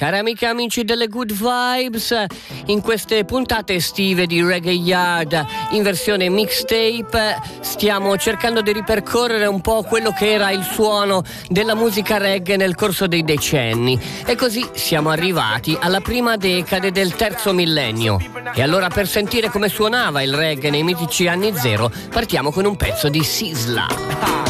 Cari amiche e amici delle Good Vibes, in queste puntate estive di Reggae Yard in versione mixtape stiamo cercando di ripercorrere un po' quello che era il suono della musica reggae nel corso dei decenni, e così siamo arrivati alla prima decade del terzo millennio. E allora, per sentire come suonava il reggae nei mitici anni zero, partiamo con un pezzo di Sizzla.